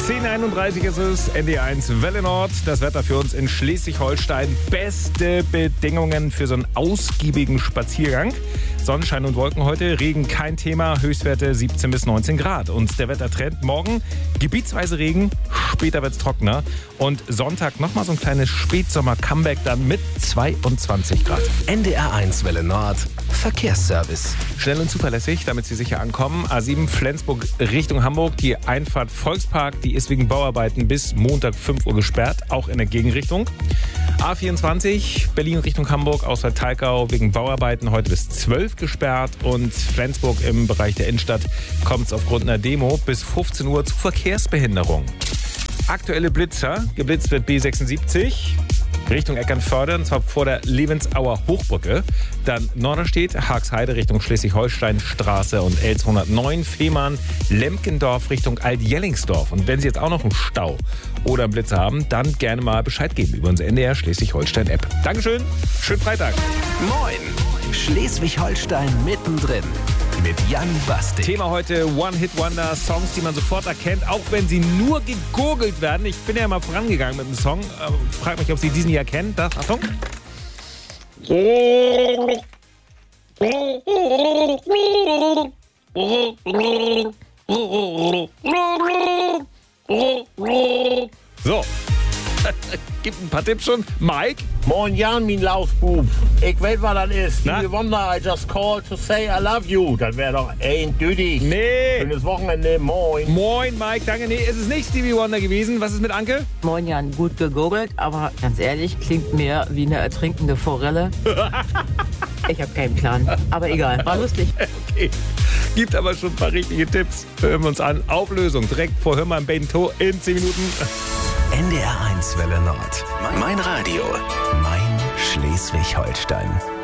10:31 ist es, NDR1 Welle Nord. Das Wetter für uns in Schleswig-Holstein. Beste Bedingungen für so einen ausgiebigen Spaziergang. Sonnenschein und Wolken heute, Regen kein Thema, Höchstwerte 17 bis 19 Grad. Und der Wettertrend morgen, gebietsweise Regen, später wird es trockener. Und Sonntag nochmal so ein kleines Spätsommer-Comeback dann mit 22 Grad. NDR1 Welle Nord, Verkehrsservice. Schnell und zuverlässig, damit Sie sicher ankommen. A7 Flensburg Richtung Hamburg, die Einfahrt Volkspark, die ist wegen Bauarbeiten bis Montag 5 Uhr gesperrt, auch in der Gegenrichtung. A24 Berlin Richtung Hamburg, Ausfahrt Talkau wegen Bauarbeiten heute bis 12 gesperrt. Und Flensburg im Bereich der Innenstadt kommt es aufgrund einer Demo bis 15 Uhr zu Verkehrsbehinderung. Aktuelle Blitzer, geblitzt wird B76 Richtung Eckernförde, und zwar vor der Levensauer Hochbrücke. Dann Norderstedt, Haagsheide Richtung Schleswig-Holstein Straße und L209 Fehmarn, Lemkendorf Richtung Alt-Jellingsdorf. Und wenn Sie jetzt auch noch einen Stau oder einen Blitzer haben, dann gerne mal Bescheid geben über unsere NDR Schleswig-Holstein-App. Dankeschön, schönen Freitag. Moin, Schleswig-Holstein mittendrin. Mit Jan Basti. Thema heute One-Hit-Wonder, Songs, die man sofort erkennt, auch wenn sie nur gegurgelt werden. Ich bin ja mal vorangegangen mit dem Song. Frag mich, ob Sie diesen hier kennen. Da, Achtung. So. Gibt ein paar Tipps schon. Mike? Moin Jan, mein Laufbub. Ich weiß, was das ist. Na? Stevie Wonder, I just called to say I love you. Das wäre doch eindeutig. Nee. Schönes Wochenende, moin. Moin, Mike, danke. Nee, es ist nicht Stevie Wonder gewesen. Was ist mit Anke? Moin Jan, gut gegurgelt, aber ganz ehrlich, klingt mehr wie eine ertrinkende Forelle. Ich habe keinen Plan, aber egal, war lustig. Okay. Gibt aber schon ein paar richtige Tipps. Hören wir uns an. Auflösung direkt vor Hör mal im Bento in 10 Minuten. NDR1 Welle Nord. Mein Radio. Mein Schleswig-Holstein.